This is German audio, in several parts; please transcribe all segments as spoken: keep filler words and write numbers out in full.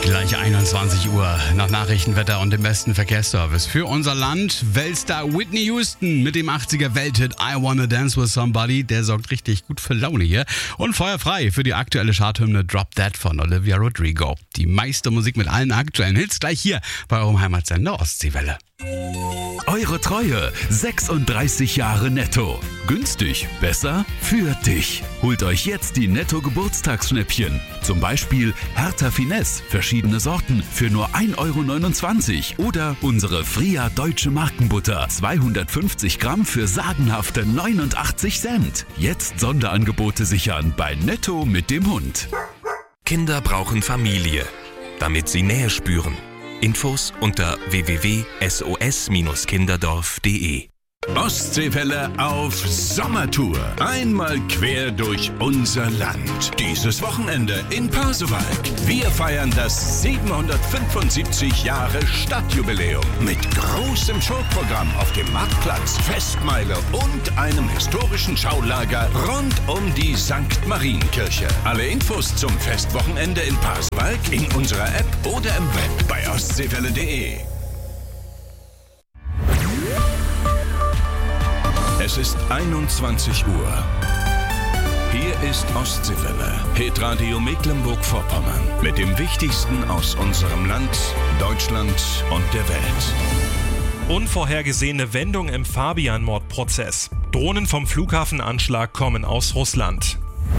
Gleich einundzwanzig Uhr nach Nachrichtenwetter und dem besten Verkehrsservice. Für unser Land Weltstar Whitney Houston mit dem achtziger Welthit I Wanna Dance With Somebody. Der sorgt richtig gut für Laune hier. Und feuerfrei für die aktuelle Charthymne Drop Dead von Olivia Rodrigo. Die meiste Musik mit allen aktuellen Hits gleich hier bei eurem Heimatsender Ostseewelle. Eure Treue, sechsunddreißig Jahre netto. Günstig, besser, für dich. Holt euch jetzt die Netto-Geburtstagsschnäppchen. Zum Beispiel Hertha Finesse, verschiedene Sorten für nur ein Euro neunundzwanzig. Oder unsere Fria Deutsche Markenbutter, zweihundertfünfzig Gramm für sagenhafte neunundachtzig Cent. Jetzt Sonderangebote sichern bei Netto mit dem Hund. Kinder brauchen Familie, damit sie Nähe spüren. Infos unter w w w punkt s o s Bindestrich kinderdorf punkt d e. Ostseewelle auf Sommertour. Einmal quer durch unser Land. Dieses Wochenende in Pasewalk. Wir feiern das siebenhundertfünfundsiebzig Jahre Stadtjubiläum mit großem Showprogramm auf dem Marktplatz, Festmeile und einem historischen Schaulager rund um die Sankt Marienkirche. Alle Infos zum Festwochenende in Pasewalk in unserer App oder im Web bei ostseewelle punkt d e. Es ist einundzwanzig Uhr. Hier ist Ostseewelle, Hitradio Mecklenburg-Vorpommern mit dem Wichtigsten aus unserem Land, Deutschland und der Welt. Unvorhergesehene Wendung im Fabian-Mordprozess. Drohnen vom Flughafenanschlag kommen aus Russland.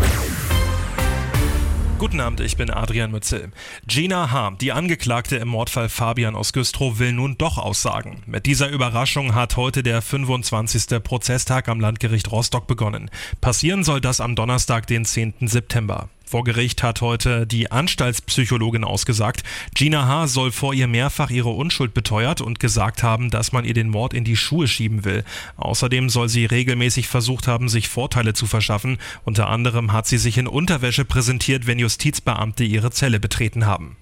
Guten Abend, ich bin Adrian Mützel. Gina H., die Angeklagte im Mordfall Fabian aus Güstrow, will nun doch aussagen. Mit dieser Überraschung hat heute der fünfundzwanzigste Prozesstag am Landgericht Rostock begonnen. Passieren soll das am Donnerstag, den zehnten September. Vor Gericht hat heute die Anstaltspsychologin ausgesagt. Gina H. soll vor ihr mehrfach ihre Unschuld beteuert und gesagt haben, dass man ihr den Mord in die Schuhe schieben will. Außerdem soll sie regelmäßig versucht haben, sich Vorteile zu verschaffen. Unter anderem hat sie sich in Unterwäsche präsentiert, wenn Justizbeamte ihre Zelle betreten haben.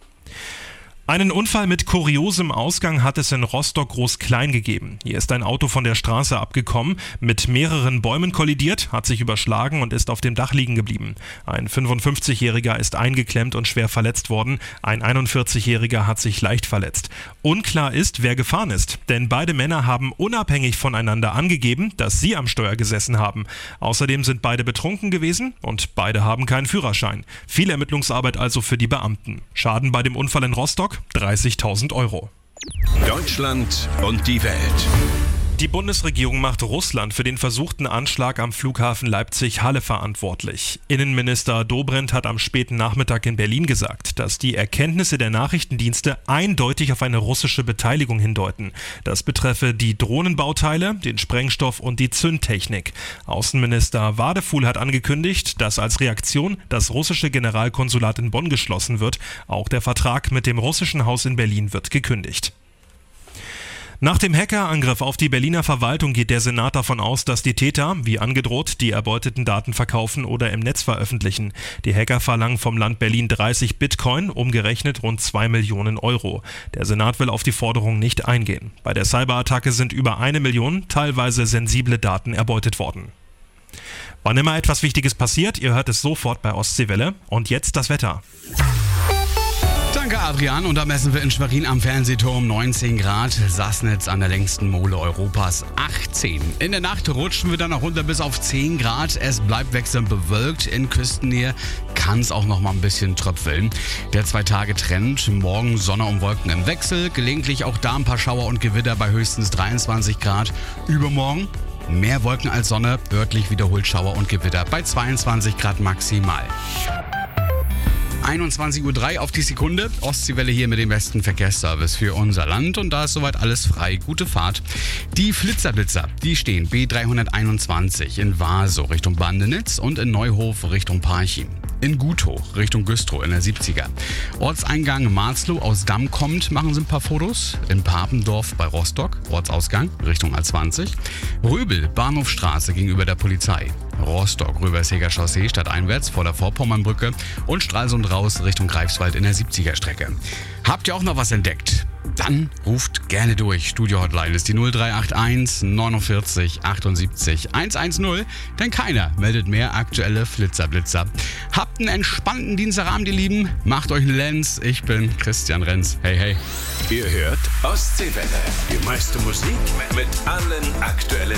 Einen Unfall mit kuriosem Ausgang hat es in Rostock-Groß-Klein gegeben. Hier ist ein Auto von der Straße abgekommen, mit mehreren Bäumen kollidiert, hat sich überschlagen und ist auf dem Dach liegen geblieben. Ein fünfundfünfzigjähriger ist eingeklemmt und schwer verletzt worden. Ein einundvierzigjähriger hat sich leicht verletzt. Unklar ist, wer gefahren ist, denn beide Männer haben unabhängig voneinander angegeben, dass sie am Steuer gesessen haben. Außerdem sind beide betrunken gewesen und beide haben keinen Führerschein. Viel Ermittlungsarbeit also für die Beamten. Schaden bei dem Unfall in Rostock? dreißigtausend Euro. Deutschland und die Welt. Die Bundesregierung macht Russland für den versuchten Anschlag am Flughafen Leipzig-Halle verantwortlich. Innenminister Dobrindt hat am späten Nachmittag in Berlin gesagt, dass die Erkenntnisse der Nachrichtendienste eindeutig auf eine russische Beteiligung hindeuten. Das betreffe die Drohnenbauteile, den Sprengstoff und die Zündtechnik. Außenminister Wadefuhl hat angekündigt, dass als Reaktion das russische Generalkonsulat in Bonn geschlossen wird. Auch der Vertrag mit dem russischen Haus in Berlin wird gekündigt. Nach dem Hackerangriff auf die Berliner Verwaltung geht der Senat davon aus, dass die Täter, wie angedroht, die erbeuteten Daten verkaufen oder im Netz veröffentlichen. Die Hacker verlangen vom Land Berlin dreißig Bitcoin, umgerechnet rund zwei Millionen Euro. Der Senat will auf die Forderung nicht eingehen. Bei der Cyberattacke sind über eine Million teilweise sensible Daten erbeutet worden. Wann immer etwas Wichtiges passiert, ihr hört es sofort bei Ostseewelle. Und jetzt das Wetter. Danke, Adrian. Und da messen wir in Schwerin am Fernsehturm neunzehn Grad. Sassnitz an der längsten Mole Europas achtzehn. In der Nacht rutschen wir dann noch runter bis auf zehn Grad. Es bleibt wechselnd bewölkt. In Küstennähe kann es auch noch mal ein bisschen tröpfeln. Der Zwei-Tage-Trend. Morgen Sonne und Wolken im Wechsel. Gelegentlich auch da ein paar Schauer und Gewitter bei höchstens dreiundzwanzig Grad. Übermorgen mehr Wolken als Sonne. Örtlich wiederholt Schauer und Gewitter bei zweiundzwanzig Grad maximal. einundzwanzig Uhr drei auf die Sekunde. Ostseewelle hier mit dem besten Verkehrsservice für unser Land. Und da ist soweit alles frei. Gute Fahrt. Die Flitzerblitzer, die stehen B dreihunderteinundzwanzig in Vaso Richtung Bandenitz und in Neuhof Richtung Parchim. In Guthoch Richtung Güstrow in der siebziger. Ortseingang Marzlow aus Damm kommt, machen Sie ein paar Fotos. In Papendorf bei Rostock, Ortsausgang Richtung A zwanzig. Röbel, Bahnhofstraße gegenüber der Polizei. Rostock, Röberseger Chaussee stadteinwärts vor der Vorpommernbrücke und Stralsund raus Richtung Greifswald in der siebziger Strecke. Habt ihr auch noch was entdeckt? Dann ruft gerne durch. Studio-Hotline ist die null drei acht eins neunundvierzig achtundsiebzig hundertzehn, denn keiner meldet mehr aktuelle Flitzerblitzer. Habt einen entspannten Dienstagabend, ihr Lieben. Macht euch einen Lenz. Ich bin Christian Renz. Hey, hey. Ihr hört Ostseewelle. Die meiste Musik mit allen aktuellen